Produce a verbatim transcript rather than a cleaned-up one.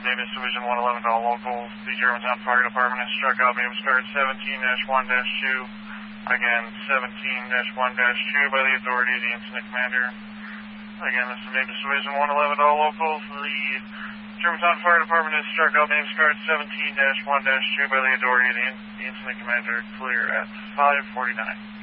Davis Division one eleven to all locals. The Germantown Fire Department has struck out Mavis card seventeen dash one dash two. Again, seventeen dash one dash two by the authority of the incident commander. Again, this is Mavis Division one eleven to all locals. The Germantown Fire Department has struck out Mavis card seventeen dash one dash two by the authority of the, in the incident commander. Clear at five forty-nine.